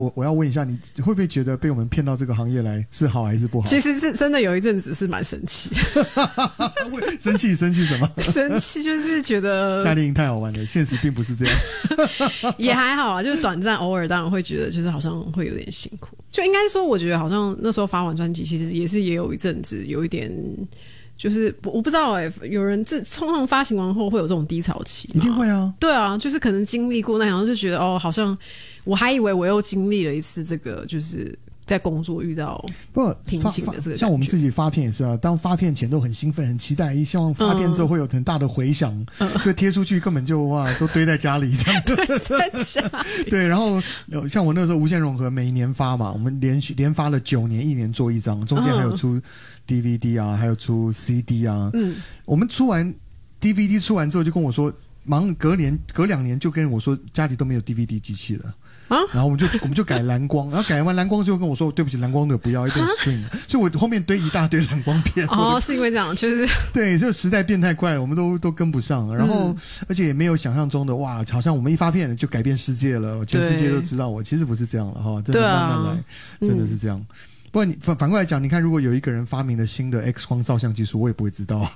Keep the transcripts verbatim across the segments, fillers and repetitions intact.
我我要问一下，你会不会觉得被我们骗到这个行业来是好还是不好？ 其实是真的有一阵子是蛮生气的。 生气生气什么？ 生气就是觉得夏令营太好玩了，现实并不是这样。 也还好啊，就是短暂偶尔当然会觉得就是好像会有点辛苦。就应该说我觉得好像那时候发完专辑其实也是也有一阵子有一点就是我不知道哎、欸，有人这通常发行完后会有这种低潮期吗？ 一定会啊。对啊，就是可能经历过那样就觉得哦，好像我还以为我又经历了一次这个就是在工作遇到瓶颈的这个， 像我们自己发片也是啊，当发片前都很兴奋很期待，希望发片之后会有很大的回响，嗯、就贴出去根本就哇都堆在家里这样。 对，在家里。 对，然后像我那时候无限融合每一年发嘛，我们连续连发了九年，一年做一张，中间还有出 D V D 啊，还有出 C D 啊。嗯，我们出完 D V D 出完之后就跟我说，忙隔年隔两年就跟我说家里都没有 D V D 机器了。啊、然后我们就我们就改蓝光，然后改完蓝光之后跟我说对不起，蓝光的不要，要变 stream， 所以我后面堆一大堆蓝光片。 哦，是因为这样，就是对，这个时代变太快了，我们都都跟不上，然后、嗯、而且也没有想象中的哇，好像我们一发片就改变世界了，全世界都知道我，其实不是这样了哈，真的慢慢来，啊、真的是这样。嗯，不过你反反过来讲，你看，如果有一个人发明了新的 X 光照相技术，我也不会知道啊。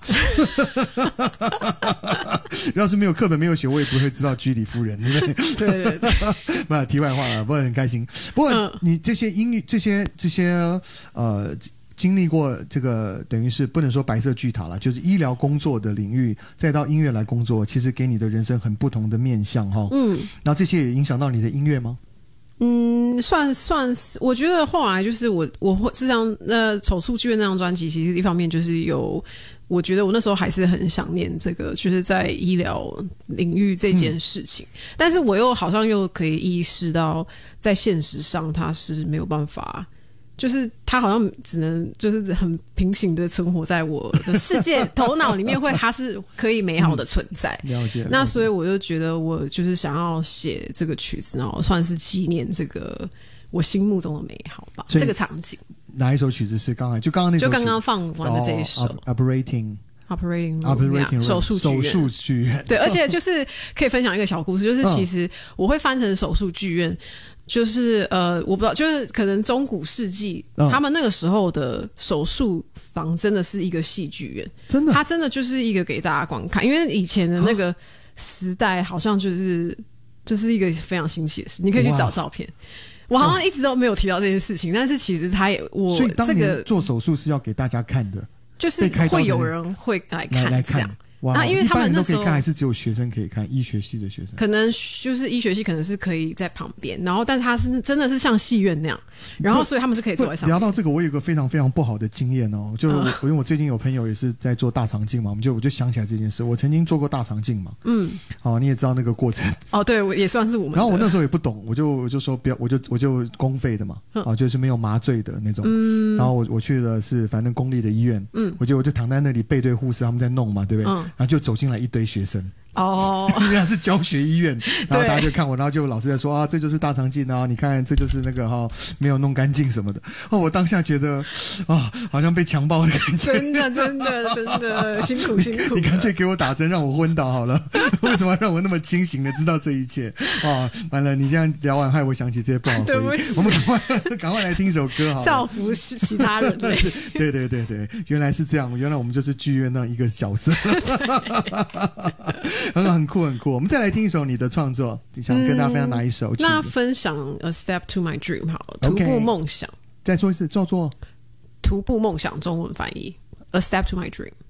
要是没有课本没有写，我也不会知道居里夫人，对不对？ 对对对。 不，题外话了，不过很开心。不过你这些英语、这些这些呃，经历过这个，等于是不能说白色巨塔了，就是医疗工作的领域，再到音乐来工作，其实给你的人生很不同的面向哈。嗯。然后这些也影响到你的音乐吗？ 嗯，算算是，我觉得后来就是我我会这张呃手术剧院那张专辑，其实一方面就是有，我觉得我那时候还是很想念这个，就是在医疗领域这件事情，嗯、但是我又好像又可以意识到，在现实上它是没有办法。就是他好像只能就是很平行的存活在我的世界头脑里面，会他是可以美好的存在。 嗯、了解。了解。 那所以我就觉得我就是想要写这个曲子，然后算是纪念这个我心目中的美好吧。这个场景。 哪一首曲子是刚才就刚刚那首？ 就刚刚放完的这一首。 哦、Operating。 Operating Operating 手术剧院， 手术剧院。 对，而且就是可以分享一个小故事，就是其实我会翻成手术剧院。就是呃，我不知道，就是可能中古世纪、嗯、他们那个时候的手术房真的是一个戏剧院， 真的， 它真的就是一个给大家观看，因为以前的那个时代好像就是就是一个非常新奇的事，你可以去找照片。我好像一直都没有提到这件事情，但是其实他也我所以当年做手术是要给大家看的， 就是会有人会来看来这样。 哇， 因为他们那时候一般人都可以看，还是只有学生可以看？医学系的学生可能就是医学系，可能是可以在旁边，然后但他是真的是像戏院那样，然后所以他们是可以坐在上面。 聊到这个，我有一个非常非常不好的经验哦，就是我、嗯、因为我最近有朋友也是在做大肠镜嘛，我们就我就想起来这件事，我曾经做过大肠镜嘛，嗯，好、哦，你也知道那个过程哦，对，我也算是我们。 然后我那时候也不懂，我就我就说不要，我就我就公费的嘛，啊、嗯哦，就是没有麻醉的那种，嗯，然后我我去了是反正公立的医院，嗯，我就我就躺在那里背对护士他们在弄嘛，对不对？嗯，然后就走进来一堆学生。哦，因为是教学医院，然后大家就看我，然后就老师在说啊，这就是大肠镜啊，你看这就是那个哈、哦、没有弄干净什么的。哦，我当下觉得啊，好像被强暴的感觉。 真的，真的，真的辛苦辛苦。 你干脆给我打针让我昏倒好了，为什么要让我那么清醒的知道这一切？啊，完了，你这样聊完害我想起这些不好的回忆。我们赶快赶快来听一首歌好了， 造福其他人类。 对对对对，原来是这样，原来我们就是剧院那一个角色。很很酷很酷，我们再来听一首你的创作，你想跟大家分享哪一首、嗯？ 那分享 A Step to My Dream 好了， okay, 徒步梦想。 再说一次，叫做徒步梦想，中文翻译 A Step to My Dream。